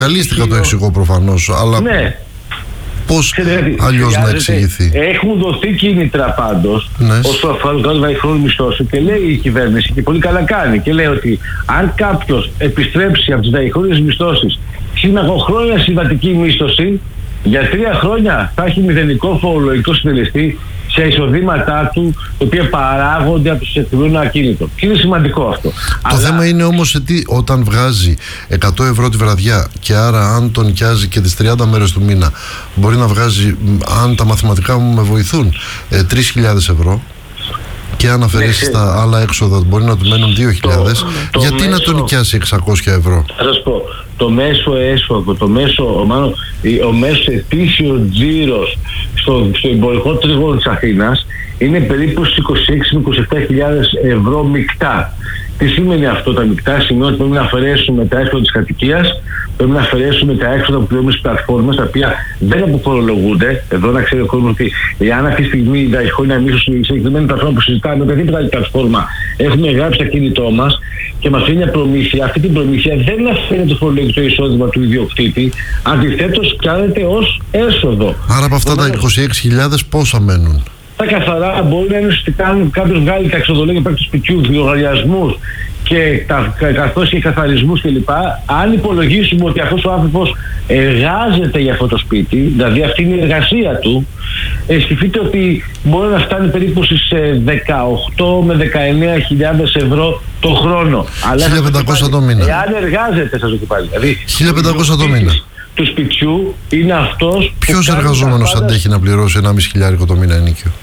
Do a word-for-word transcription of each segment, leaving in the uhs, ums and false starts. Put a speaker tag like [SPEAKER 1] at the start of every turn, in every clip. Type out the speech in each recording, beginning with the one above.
[SPEAKER 1] Καλίστηκα το εξηγώ προφανώς, αλλά
[SPEAKER 2] ναι.
[SPEAKER 1] πώς αλλιώς να εξηγηθεί?
[SPEAKER 2] Έχουν δοθεί κίνητρα πάντως,
[SPEAKER 1] ναι.
[SPEAKER 2] όσο αφορά το διαχρόνιο μισθώσιο, και λέει η κυβέρνηση, και πολύ καλά κάνει, και λέει ότι αν κάποιος επιστρέψει από τις διαχρόνιες μισθώσεις στην χρόνια συμβατική μίσθωση, για τρία χρόνια θα έχει μηδενικό φορολογικό συντελεστή σε εισοδήματά του, τα οποία παράγονται από το συγκεκριμένο ακίνητο. Και είναι σημαντικό αυτό.
[SPEAKER 1] Το
[SPEAKER 2] Αλλά...
[SPEAKER 1] θέμα είναι όμως τι, όταν βγάζει εκατό ευρώ τη βραδιά, και άρα αν τον νοικιάζει και τις τριάντα μέρες του μήνα, μπορεί να βγάζει, αν τα μαθηματικά μου με βοηθούν, ε, τρεις χιλιάδες ευρώ. Και αν αφαιρέσει ναι, τα άλλα έξοδα, μπορεί να του μένουν δύο χιλιάδες. Το, το γιατί μέσο, να τον νοικιάσει εξακόσια ευρώ?
[SPEAKER 2] Θα σας πω, το μέσο έσοδο, το μέσο, μάλλον, ο μέσος ετήσιος τζίρος στο, στο εμπορικό τρίγωνο της Αθήνας είναι περίπου στις είκοσι έξι με είκοσι επτά χιλιάδες ευρώ μεικτά. Τι σημαίνει αυτό τα μεικτά? Σημαίνει ότι πρέπει να αφαιρέσουμε τα έξοδα της κατοικίας, πρέπει να αφαιρέσουμε τα έξοδα που πληρώνουμε στις πλατφόρμες, τα οποία δεν αποφορολογούνται. Εδώ να ξέρει ο κόσμος ότι εάν αυτή τη στιγμή η διαχρόνια μίσθωση, η συγκεκριμένη πλατφόρμα που συζητάμε, οποιαδήποτε άλλη πλατφόρμα, έχουμε γράψει το κινητό μας και μας δίνει μια προμήθεια, αυτή την προμήθεια δεν αφαιρεί το φορολογικό εισόδημα του ιδιοκτήτη, αντιθέτως πιάνεται ως έσοδο.
[SPEAKER 1] Άρα από αυτά τα είκοσι έξι χιλιάδες πόσα μένουν?
[SPEAKER 2] Τα καθαρά μπορεί να είναι ουσιαστικά αν κάποιος βγάλει τα εξοδολόγια του σπιτιού, λογαριασμούς και τα, καθώς και καθαρισμούς κλπ. Αν υπολογίσουμε ότι αυτός ο άνθρωπος εργάζεται για αυτό το σπίτι, δηλαδή αυτή είναι η εργασία του, ε, σκεφτείτε ότι μπορεί να φτάνει περίπου στις δεκαοκτώ με δεκαεννέα χιλιάδες ευρώ το χρόνο.
[SPEAKER 1] χίλια πεντακόσια το μήνα.
[SPEAKER 2] Εάν εργάζεται, σας το και πάλι. Δηλαδή,
[SPEAKER 1] χίλια πεντακόσια το μήνα.
[SPEAKER 2] Του σπιτιού είναι αυτός.
[SPEAKER 1] Ποιος εργαζόμενος πάντα... αντέχει να πληρώσει ενάμιση χιλιάρικο το μήνα ενοίκιο?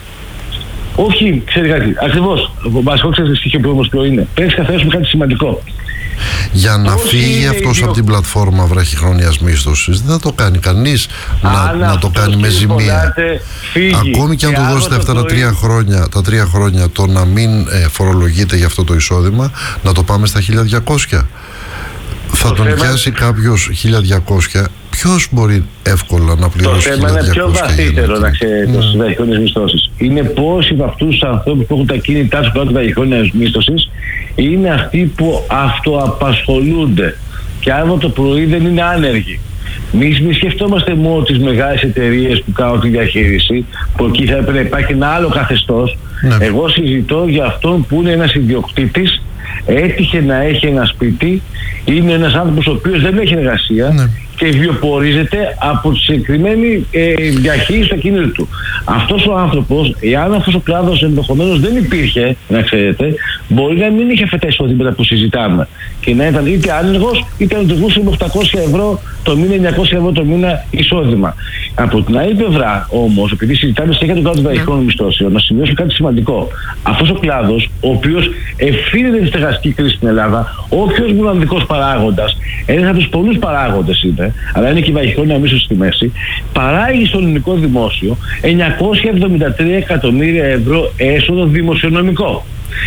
[SPEAKER 2] Όχι, ξέρει κάτι. Ακριβώς. Βασικό ξέρει στοιχείο που όμως ποιο είναι. Πρέπει να καθαρίσουμε κάτι σημαντικό.
[SPEAKER 1] Για να Πώς φύγει αυτός δύο... από την πλατφόρμα βραχυχρόνιας μίσθωσης, δεν θα το κάνει κανείς να, να το κάνει με ζημία. Ακόμη και αν του δώσετε αυτά τα τρία, χρόνια, τα τρία χρόνια το να μην ε, φορολογείται για αυτό το εισόδημα, να το πάμε στα χίλια διακόσια. Θα το τον νοικιάσει κάποιος χίλια διακόσια. Ποιος μπορεί εύκολα να πληρώσει χίλια διακόσια?
[SPEAKER 2] Το θέμα είναι πιο βαθύτερο, να ξέρετε, mm. στις διαχρόνιες μισθώσεις. Είναι πόσοι από αυτούς τους ανθρώπους που έχουν τα κίνητά τους κάτω διαχρόνιας μίσθωσης είναι αυτοί που αυτοαπασχολούνται και αύριο το πρωί δεν είναι άνεργοι. Μη, μη σκεφτόμαστε μόνο τις μεγάλες εταιρείες που κάνουν τη διαχείριση, που εκεί θα έπρεπε να υπάρχει ένα άλλο καθεστώς. Ναι. Εγώ συζητώ για αυτόν που είναι ένας ιδιοκτήτης, έτυχε να έχει ένα σπίτι, είναι ένας άνθρωπος ο οποίος δεν έχει εργασία, ναι, και βιοπορίζεται από τη συγκεκριμένη ε, διαχείριση του ακίνητου του. Αυτός ο άνθρωπος, εάν αυτός ο κλάδος ενδεχομένως δεν υπήρχε, να ξέρετε, μπορεί να μην είχε αυτά τα εισοδήματα που συζητάμε και να ήταν είτε άνεργος είτε να του βγούσε με οκτακόσια ευρώ το μήνα, εννιακόσια ευρώ το μήνα εισόδημα. Από την άλλη πλευρά όμως, επειδή συζητάμε συνέχεια τον κλάδο των διαχρόνιων μισθώσεων, να σημειώσουμε κάτι σημαντικό. Αυτός ο κλάδος, ο οποίος ευθύνεται τη στεγαστική κρίση στην Ελλάδα, όποιος μοναδικός παράγοντας, ένας από τους πολλούς παράγοντες είναι, αλλά είναι και η διαχρόνια μίσθωση στη μέση, παράγει στο ελληνικό δημόσιο εννιακόσια εβδομήντα τρία εκατομμύρια ευρώ έσοδο δημοσιονομικό.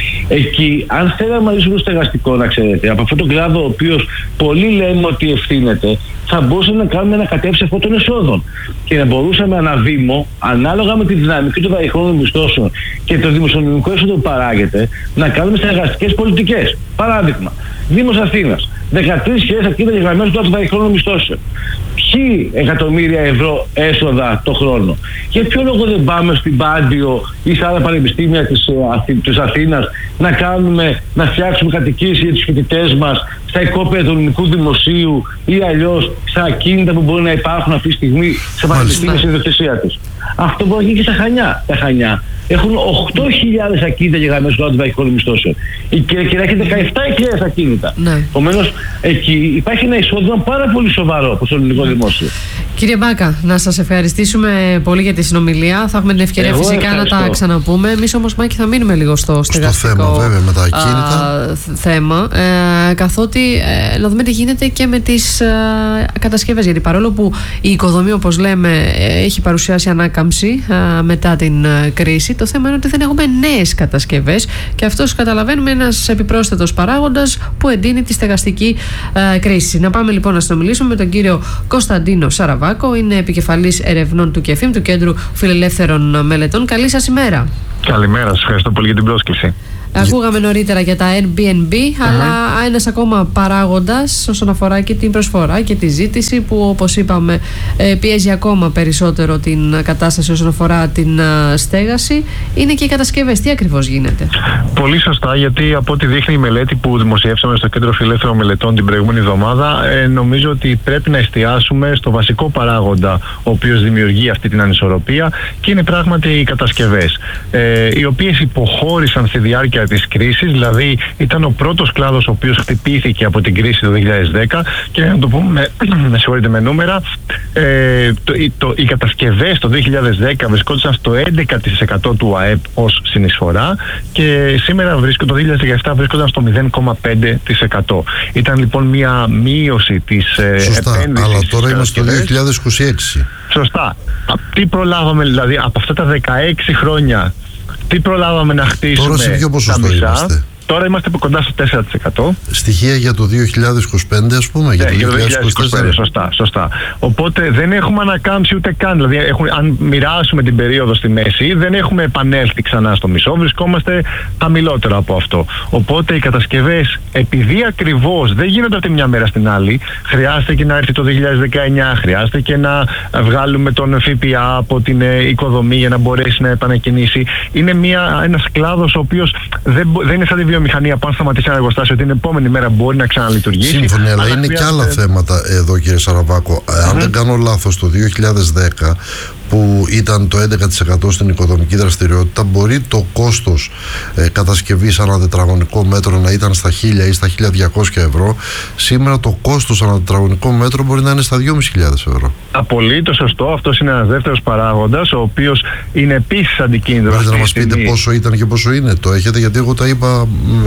[SPEAKER 2] Εκεί, αν θέλαμε να λύσουμε το στεγαστικό, να ξέρετε, από αυτόν τον κλάδο ο οποίος πολλοί λέμε ότι ευθύνεται, θα μπορούσαμε να κάνουμε ένα κατέψη αυτών των εσόδων και να μπορούσαμε αναδήμο, ανάλογα με τη δυναμική των διαχρόνιων μισθώσεων και το δημοσιονομικό έσοδο που παράγεται, να κάνουμε στεγαστικές πολιτικές. Παράδειγμα, Δήμος Αθήνας, δεκατρείς χιλιάδες ακίνητα γεγραμμένους των διαχρόνιων μισθώσεων. Ποιοι εκατομμύρια ευρώ έσοδα το χρόνο? Για ποιο λόγο δεν πάμε στην Πάντιο ή σε άλλα πανεπιστήμια της, της Αθήνας να κάνουμε, να φτιάξουμε κατοικίες για τους φοιτητές μας στα οικόπεδα του ελληνικού δημοσίου ή αλλιώς στα ακίνητα που μπορεί να υπάρχουν αυτή τη στιγμή σε πανεπιστήμια στην ιδιοκτησία τους? Αυτό μπορεί να γίνει και στα Χανιά. Τα Χανιά έχουν οκτώ χιλιάδες ακίνητα γεγραμμένους των διαχρόνιων μισθώσεων. Η Κέρκυρα έχει δεκαεπτά χιλιάδες ακίνητα. Ναι. Επομένως, εκεί υπάρχει ένα εισόδημα πάρα πολύ σοβαρό προς το ελληνικό δημόσιο.
[SPEAKER 3] Κύριε Μπάκα, να σας ευχαριστήσουμε πολύ για τη συνομιλία. Θα έχουμε την ευκαιρία Εγώ φυσικά ευχαριστώ. να τα ξαναπούμε. Εμείς όμως, Μάκη, θα μείνουμε λίγο στο στεγαστικό
[SPEAKER 1] στο θέμα, βέβαια, με τα ακίνητα.
[SPEAKER 3] θέμα. Ε, καθότι ε, να δούμε τι γίνεται και με τις ε, κατασκευές. Γιατί παρόλο που η οικοδομή, όπως λέμε, ε, έχει παρουσιάσει ανάκαμψη ε, μετά την ε, κρίση, το θέμα είναι ότι δεν έχουμε νέες κατασκευές και αυτός, καταλαβαίνουμε, ένας επιπρόσθετος παράγοντας που εντείνει τη στεγαστική ε, κρίση. Να πάμε λοιπόν να συνομιλήσουμε με τον κύριο Κωνσταντίνο Σαραβάκο, είναι επικεφαλής ερευνών του ΚΕΦΙΜ, του Κέντρου Φιλελεύθερων Μελετών. Καλή σας ημέρα.
[SPEAKER 4] Καλημέρα, σας ευχαριστώ πολύ για την πρόσκληση.
[SPEAKER 3] Ακούγαμε νωρίτερα για τα Airbnb, uh-huh. αλλά ένας ακόμα παράγοντας όσον αφορά και την προσφορά και τη ζήτηση, που όπως είπαμε πιέζει ακόμα περισσότερο την κατάσταση όσον αφορά την στέγαση, είναι και οι κατασκευές. Τι ακριβώς γίνεται?
[SPEAKER 4] Πολύ σωστά, γιατί από ό,τι δείχνει η μελέτη που δημοσιεύσαμε στο Κέντρο Φιλελεύθερων Μελετών την προηγούμενη εβδομάδα, ε, νομίζω ότι πρέπει να εστιάσουμε στο βασικό παράγοντα ο οποίος δημιουργεί αυτή την ανισορροπία, και είναι πράγματι οι κατασκευές, ε, οι οποίες υποχώρησαν στη διάρκεια της κρίσης. Δηλαδή ήταν ο πρώτος κλάδος ο οποίος χτυπήθηκε από την κρίση το δύο χιλιάδες δέκα, και να το πούμε με συγχωρείτε με νούμερα, ε, το, το, οι κατασκευές το δύο χιλιάδες δέκα βρισκόντουσαν στο έντεκα τοις εκατό του ΑΕΠ ως συνεισφορά, και σήμερα βρίσκονται, το δύο χιλιάδες δεκαεπτά βρίσκονταν στο μηδέν κόμμα πέντε τοις εκατό. Ήταν λοιπόν μια μείωση της ε, επένδυσης.
[SPEAKER 1] Αλλά τώρα είμαστε το δύο χιλιάδες είκοσι έξι.
[SPEAKER 4] Σωστά. Τι προλάβαμε δηλαδή από αυτά τα δεκαέξι χρόνια, τι προλάβαμε να χτίσουμε?
[SPEAKER 1] Τώρα σε ποιο ποσοστό είμαστε?
[SPEAKER 4] Τώρα είμαστε κοντά στο τέσσερα τοις εκατό.
[SPEAKER 1] Στοιχεία για το δύο χιλιάδες είκοσι πέντε, ας πούμε, για το δύο χιλιάδες είκοσι τέσσερα.
[SPEAKER 4] Σωστά, σωστά. Οπότε δεν έχουμε ανακάμψει ούτε καν. Δηλαδή, έχουμε, αν μοιράσουμε την περίοδο στη μέση, δεν έχουμε επανέλθει ξανά στο μισό, βρισκόμαστε χαμηλότερο από αυτό. Οπότε οι κατασκευές, επειδή ακριβώς δεν γίνονται από τη μια μέρα στην άλλη, χρειάστηκε να έρθει το δύο χιλιάδες δεκαεννιά, χρειάστηκε να βγάλουμε τον ΦΠΑ από την οικοδομή για να μπορέσει να επανεκκινήσει. Είναι μια, ένας κλάδος ο οποίος δεν, δεν είναι σαν τη βιομηχανία που αν σταματήσει ένα εργοστάσιο την επόμενη μέρα μπορεί να ξαναλειτουργήσει.
[SPEAKER 1] Σύμφωνοι, αλλά, αλλά είναι χρειάζεται... και άλλα θέματα εδώ, κύριε Σαραβάκο. Mm-hmm. Αν δεν κάνω λάθος, το δύο χιλιάδες δέκα, που ήταν το έντεκα τοις εκατό στην οικοδομική δραστηριότητα, μπορεί το κόστος ε, κατασκευής ανά τετραγωνικό μέτρο να ήταν στα χίλια ή στα χίλια διακόσια ευρώ. Σήμερα το κόστος ανά τετραγωνικό μέτρο μπορεί να είναι στα δυόμισι χιλιάδες ευρώ.
[SPEAKER 4] Απολύτως σωστό. Αυτός είναι ένας δεύτερος παράγοντας, ο οποίος είναι επίσης αντικίνδυνος.
[SPEAKER 1] Μπορείτε να μας πείτε πόσο ήταν και πόσο είναι? Το έχετε? Γιατί εγώ τα είπα,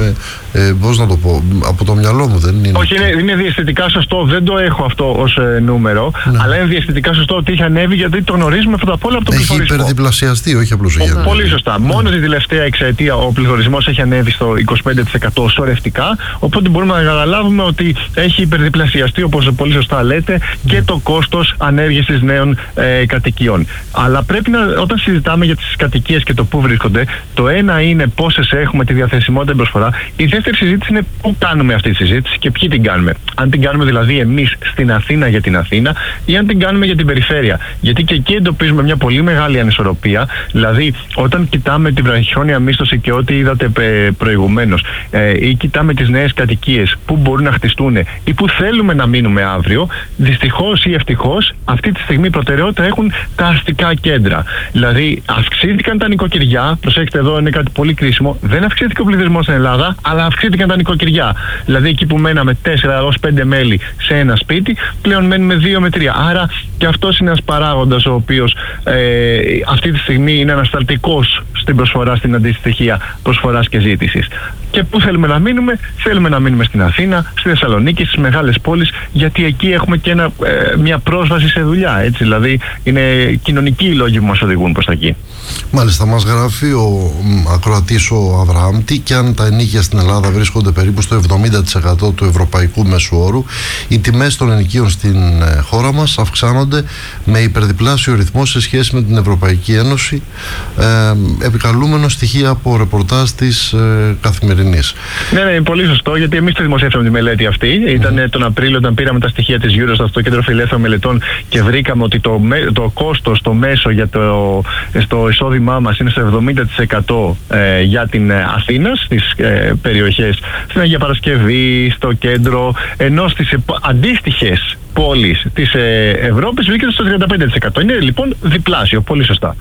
[SPEAKER 1] ε, πώς να το πω, από το μυαλό μου, δεν είναι?
[SPEAKER 4] Όχι, είναι, είναι διαισθητικά σωστό. Δεν το έχω αυτό ως ε, νούμερο, ναι. Αλλά είναι διαισθητικά σωστό ότι είχε ανέβει, γιατί το γνωρίζουμε πρώτα απ' όλα από τον πληθωρισμό. Έχει
[SPEAKER 1] υπερδιπλασιαστεί, όχι απλώς ο γένος.
[SPEAKER 4] Πολύ σωστά. Mm. Μόνο την τελευταία εξαετία ο πληθωρισμός έχει ανέβει στο είκοσι πέντε τοις εκατό σωρευτικά. Οπότε μπορούμε να καταλάβουμε ότι έχει υπερδιπλασιαστεί, όπως πολύ σωστά λέτε, και το κόστος ανέργειας νέων ε, κατοικιών. Αλλά πρέπει να, όταν συζητάμε για τις κατοικίες και το πού βρίσκονται, το ένα είναι πόσες έχουμε, τη διαθεσιμότητα, την προσφορά. Η δεύτερη συζήτηση είναι πού κάνουμε αυτή τη συζήτηση και ποιοι την κάνουμε. Αν την κάνουμε δηλαδή εμείς στην Αθήνα για την Αθήνα, ή αν την κάνουμε για την περιφέρεια. Γιατί και εκεί εντοπίζουμε μια πολύ μεγάλη ανισορροπία. Δηλαδή, όταν κοιτάμε την βραχυχρόνια μίσθωση και ό,τι είδατε προηγουμένως, ε, ή κοιτάμε τις νέες κατοικίες που μπορούν να χτιστούν ή που θέλουμε να μείνουμε αύριο, δυστυχώς ή ευτυχώς, αυτή τη στιγμή προτεραιότητα έχουν τα αστικά κέντρα. Δηλαδή, αυξήθηκαν τα νοικοκυριά. Προσέξτε, εδώ είναι κάτι πολύ κρίσιμο. Δεν αυξήθηκε ο πληθυσμός στην Ελλάδα, αλλά αυξήθηκαν τα νοικοκυριά. Δηλαδή, εκεί που μέναμε τέσσερα έως πέντε μέλη σε ένα σπίτι, πλέον μένουμε δύο με τρία. Άρα, και αυτός είναι ένας παράγοντας ο οποίος ε, αυτή τη στιγμή είναι ανασταλτικός στην προσφορά, στην αντιστοιχεία προσφοράς και ζήτησης. Και πού θέλουμε να μείνουμε? Θέλουμε να μείνουμε στην Αθήνα, στη Θεσσαλονίκη, στις μεγάλες πόλεις, γιατί εκεί έχουμε και ένα, ε, μια πρόσβαση σε δουλειά. Έτσι, δηλαδή είναι κοινωνικοί οι λόγοι που μας οδηγούν προς τα εκεί.
[SPEAKER 1] Μάλιστα, μας γράφει ο ακροατής ο Αβραάμ, τι και αν τα ενοίκια στην Ελλάδα βρίσκονται περίπου στο εβδομήντα τοις εκατό του ευρωπαϊκού μέσου όρου, οι τιμές των ενοικίων στην χώρα μας αυξάνονται με υπερδιπλάσιο ρυθμό σε σχέση με την Ευρωπαϊκή Ένωση, ε, επικαλούμενο στοιχεία από ρεπορτάζ της ε, Καθημερινής.
[SPEAKER 4] Ναι, ναι, είναι πολύ σωστό, γιατί εμείς το δημοσιεύσαμε τη μελέτη αυτή. Mm-hmm. Ήταν τον Απρίλιο, όταν πήραμε τα στοιχεία της Eurostat στο Κέντρο Φιλελεύθερων Μελετών και βρήκαμε ότι το, το κόστος, το μέσο για το στο εισόδημά μας είναι στο εβδομήντα τοις εκατό ε, για την Αθήνα, στις ε, περιοχές, στην Αγία Παρασκευή, στο κέντρο, ενώ στις ε, αντίστοιχες πόλεις της ε, Ευρώπης βρίσκεται στο τριάντα πέντε τοις εκατό. Είναι λοιπόν διπλάσιο, πολύ σωστά.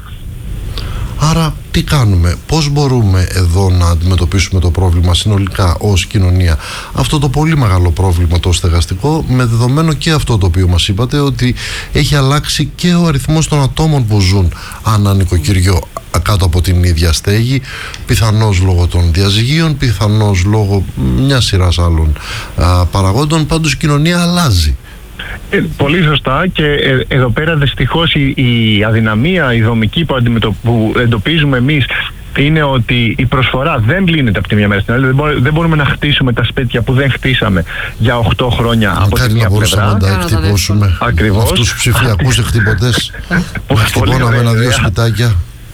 [SPEAKER 1] Άρα τι κάνουμε, πώς μπορούμε εδώ να αντιμετωπίσουμε το πρόβλημα συνολικά ως κοινωνία, αυτό το πολύ μεγάλο πρόβλημα το στεγαστικό, με δεδομένο και αυτό το οποίο μας είπατε, ότι έχει αλλάξει και ο αριθμός των ατόμων που ζουν ανά νοικοκυριό κάτω από την ίδια στέγη, πιθανώς λόγω των διαζυγίων, πιθανώς λόγω μιας σειράς άλλων α, παραγόντων. Πάντως η κοινωνία αλλάζει.
[SPEAKER 4] Ε, πολύ σωστά, και ε, εδώ πέρα δυστυχώς η, η αδυναμία, η δομική που, που εντοπίζουμε εμείς είναι ότι η προσφορά δεν λύνεται από τη μία μέρα στην άλλη. Δεν, μπο, δεν μπορούμε να χτίσουμε τα σπίτια που δεν χτίσαμε για οκτώ χρόνια. Μακάρι από τη μία πλευρά.
[SPEAKER 1] Να τα εκτυπώσουμε.
[SPEAKER 4] Ακριβώς.
[SPEAKER 1] Αυτούς τους ψηφιακούς εκτυπωτές. Χτυπώναμε ένα-δύο σπιτάκια.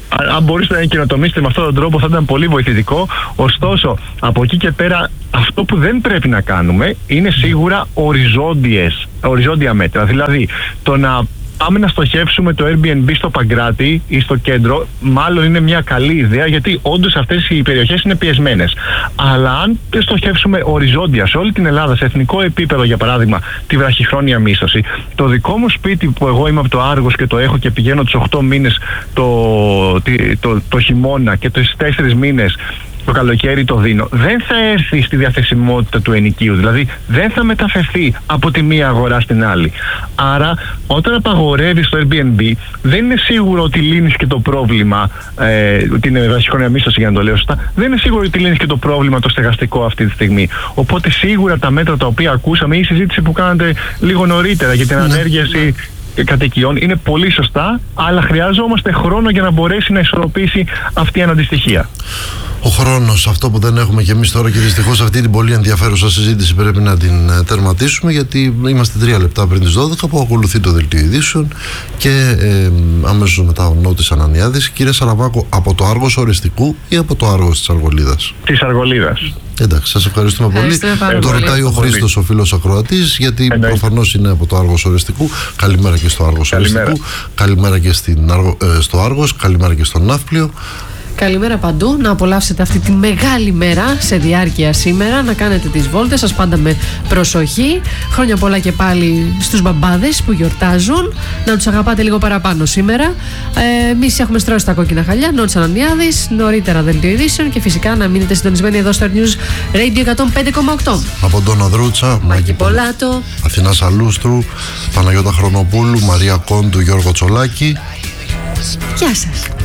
[SPEAKER 4] αν μπορείτε να καινοτομήσετε με αυτόν τον τρόπο θα ήταν πολύ βοηθητικό. Ωστόσο, από εκεί και πέρα, αυτό που δεν πρέπει να κάνουμε είναι σίγουρα οριζόντιες, οριζόντια μέτρα. Δηλαδή, το να πάμε να στοχεύσουμε το Airbnb στο Παγκράτη ή στο κέντρο, μάλλον είναι μια καλή ιδέα, γιατί όντως αυτές οι περιοχές είναι πιεσμένες. Αλλά αν στοχεύσουμε οριζόντια σε όλη την Ελλάδα, σε εθνικό επίπεδο, για παράδειγμα, τη βραχυχρόνια μίσθωση, το δικό μου σπίτι που εγώ είμαι από το Άργος και το έχω και πηγαίνω τους οκτώ μήνες το, το, το, το χειμώνα και τους τέσσερις μήνες το καλοκαίρι το δίνω, δεν θα έρθει στη διαθεσιμότητα του ενοικίου. Δηλαδή δεν θα μεταφερθεί από τη μία αγορά στην άλλη. Άρα όταν απαγορεύεις το Airbnb, δεν είναι σίγουρο ότι λύνεις και το πρόβλημα, ε, την βραχυχρόνια μίσθωση, για να το λέω σωστά, δεν είναι σίγουρο ότι λύνεις και το πρόβλημα το στεγαστικό αυτή τη στιγμή. Οπότε σίγουρα τα μέτρα τα οποία ακούσαμε, ή η συζήτηση που κάνατε λίγο νωρίτερα για την ανέργειαση κατοικιών είναι πολύ σωστά, αλλά χρειάζομαστε χρόνο για να μπορέσει να ισορροπήσει αυτή η αναντιστοιχία.
[SPEAKER 1] Ο χρόνος, αυτό που δεν έχουμε και εμείς τώρα, και δυστυχώς αυτή την πολύ ενδιαφέρουσα συζήτηση πρέπει να την τερματίσουμε, γιατί είμαστε τρία λεπτά πριν τις δώδεκα που ακολουθεί το δελτίο ειδήσεων και ε, αμέσως μετά ο Νότης Ανανιάδης. Κύριε Σαραβάκο, από το Άργος Οριστικού ή από το Άργος της Αργολίδας?
[SPEAKER 4] Της Αργολίδας.
[SPEAKER 1] Εντάξει, σας ευχαριστούμε πολύ. Το ρωτάει ο Χρήστος, ο φίλος ακροατής, γιατί
[SPEAKER 4] Εννοείται.
[SPEAKER 1] προφανώς είναι από το Άργος Οριστικού. Καλημέρα και στο Άργος Οριστικού. Καλημέρα και στην, ε, στο Άργος. Καλημέρα και στο Ναύπλιο.
[SPEAKER 3] Καλημέρα παντού, να απολαύσετε αυτή τη μεγάλη μέρα σε διάρκεια σήμερα, να κάνετε τις βόλτες σας πάντα με προσοχή. Χρόνια πολλά και πάλι στους μπαμπάδες που γιορτάζουν, να τους αγαπάτε λίγο παραπάνω σήμερα. Ε, εμείς έχουμε στρώσει τα κόκκινα χαλιά, Νότης Ανανιάδης, νωρίτερα δελτίο ειδήσεων και φυσικά να μείνετε συντονισμένοι εδώ στο News Radio εκατόν πέντε κόμμα οκτώ.
[SPEAKER 1] Από Ντόνα Δρούτσα,
[SPEAKER 3] Μάκη Πολάτο,
[SPEAKER 1] Αθηνά Σαλούστρου, Παναγιώτα Χρονοπούλου, Μαρία Κόντου, Γιώργο Τσολάκη.
[SPEAKER 3] Γεια σας.